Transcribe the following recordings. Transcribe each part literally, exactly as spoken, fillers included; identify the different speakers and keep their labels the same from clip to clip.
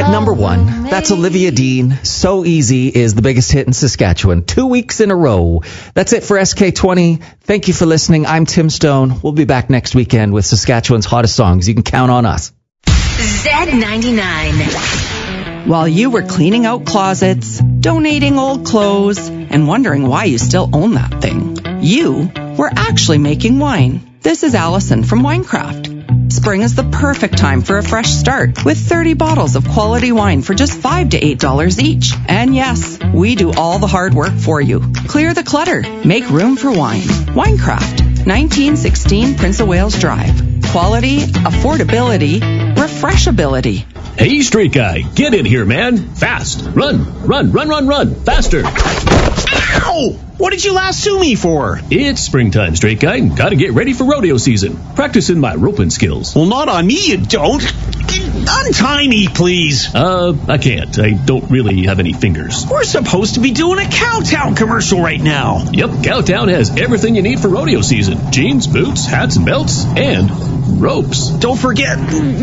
Speaker 1: At number one, that's Olivia Dean. So Easy is the biggest hit in Saskatchewan. Two weeks in a row. That's it for S K twenty. Thank you for listening. I'm Tim Stone. We'll be back next weekend with Saskatchewan's hottest songs. You can count on us.
Speaker 2: Z ninety-nine.
Speaker 3: While you were cleaning out closets, donating old clothes, and wondering why you still own that thing, you were actually making wine. This is Allison from Winecraft. Spring is the perfect time for a fresh start with thirty bottles of quality wine for just five to eight dollars each. And yes, we do all the hard work for you. Clear the clutter. Make room for wine. Winecraft, nineteen sixteen Prince of Wales Drive. Quality, affordability, refreshability.
Speaker 4: Hey, Street Guy, get in here, man. Fast. Run, run, run, run, run. Faster.
Speaker 5: Ow! What did you lasso me for?
Speaker 4: It's springtime, Straight Guy. Gotta get ready for rodeo season. Practicing my roping skills.
Speaker 5: Well, not on me, you don't. Untie me, please.
Speaker 4: Uh, I can't. I don't really have any fingers.
Speaker 5: We're supposed to be doing a Cowtown commercial right now.
Speaker 4: Yep, Cowtown has everything you need for rodeo season. Jeans, boots, hats, and belts, and ropes.
Speaker 5: Don't forget,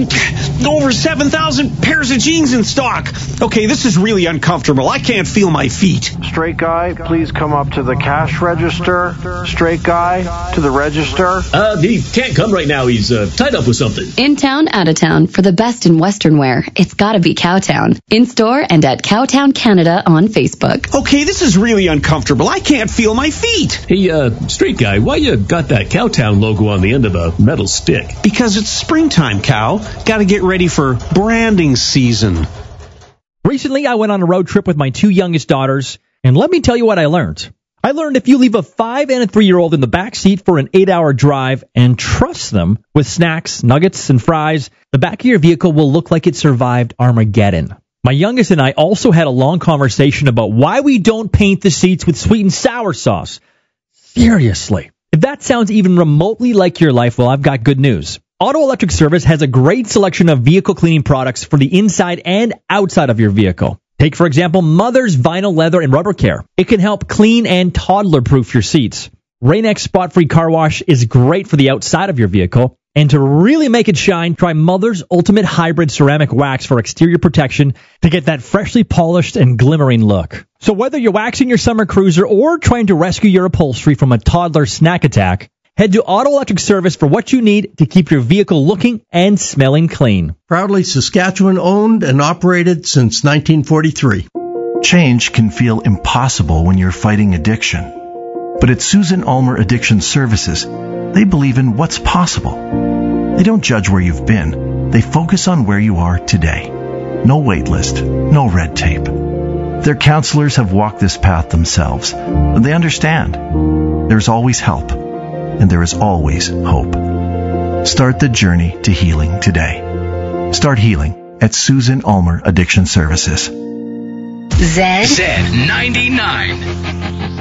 Speaker 5: over seven thousand pairs of jeans in stock. Okay, this is really uncomfortable. I can't feel my feet.
Speaker 6: Straight Guy, please come up to the cash register. Straight Guy, to the register.
Speaker 4: Uh, he can't come right now. He's uh, tied up with something.
Speaker 7: In town, out of town, for the best in Western wear, it's gotta be Cowtown. In store and at Cowtown Canada on Facebook.
Speaker 5: Okay, this is really uncomfortable. I can't feel my feet.
Speaker 4: Hey, uh, Street Guy, why you got that Cowtown logo on the end of a metal stick?
Speaker 5: Because it's springtime, Cow. Gotta get ready for branding season.
Speaker 8: Recently, I went on a road trip with my two youngest daughters, and let me tell you what I learned. I learned if you leave a five and a three-year-old in the back seat for an eight-hour drive and trust them with snacks, nuggets, and fries, the back of your vehicle will look like it survived Armageddon. My youngest and I also had a long conversation about why we don't paint the seats with sweet and sour sauce. Seriously. If that sounds even remotely like your life, well, I've got good news. Auto Electric Service has a great selection of vehicle cleaning products for the inside and outside of your vehicle. Take, for example, Mother's Vinyl Leather and Rubber Care. It can help clean and toddler-proof your seats. Rain-X Spot-Free Car Wash is great for the outside of your vehicle. And to really make it shine, try Mother's Ultimate Hybrid Ceramic Wax for exterior protection to get that freshly polished and glimmering look. So whether you're waxing your summer cruiser or trying to rescue your upholstery from a toddler snack attack, head to Auto Electric Service for what you need to keep your vehicle looking and smelling clean.
Speaker 9: Proudly Saskatchewan owned and operated since nineteen forty-three.
Speaker 10: Change can feel impossible when you're fighting addiction. But at Susan Ulmer Addiction Services, they believe in what's possible. They don't judge where you've been. They focus on where you are today. No wait list, no red tape. Their counselors have walked this path themselves. They understand. There's always help. And there is always hope. Start the journey to healing today. Start healing at Susan Ulmer Addiction Services.
Speaker 2: Z ninety-nine.